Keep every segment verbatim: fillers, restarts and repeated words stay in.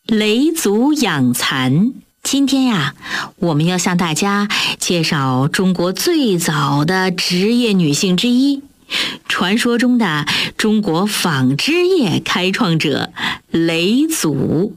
雷祖养蚕。今天呀，我们要向大家介绍中国最早的职业女性之一，传说中的中国纺织业开创者雷祖。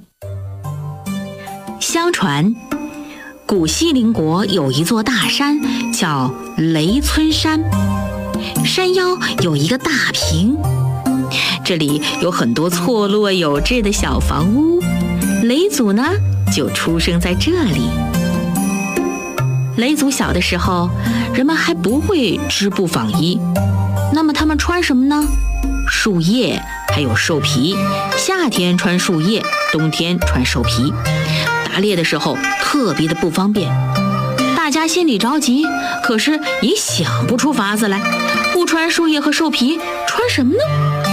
相传，古西陵国有一座大山叫雷村山，山腰有一个大坪，这里有很多错落有致的小房屋，雷祖呢就出生在这里。雷祖小的时候，人们还不会织布纺衣，那么他们穿什么呢？树叶还有兽皮，夏天穿树叶，冬天穿兽皮。打猎的时候特别的不方便，大家心里着急，可是也想不出法子来，不穿树叶和兽皮，穿什么呢？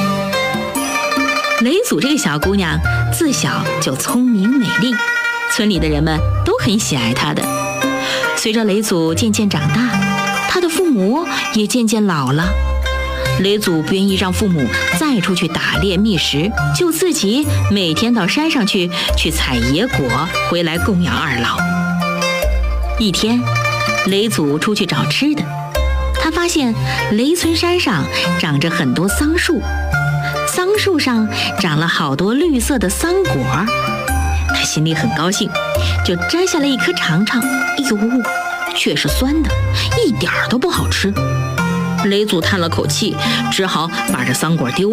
雷祖这个小姑娘自小就聪明美丽，村里的人们都很喜爱她的。随着雷祖渐渐长大，她的父母也渐渐老了。雷祖不愿意让父母再出去打猎觅食，就自己每天到山上去去采野果，回来供养二老。一天，雷祖出去找吃的，他发现雷村山上长着很多桑树，桑树上长了好多绿色的桑果，他心里很高兴，就摘下了一颗尝尝。哎呦，却是酸的，一点都不好吃。雷祖叹了口气，只好把这桑果丢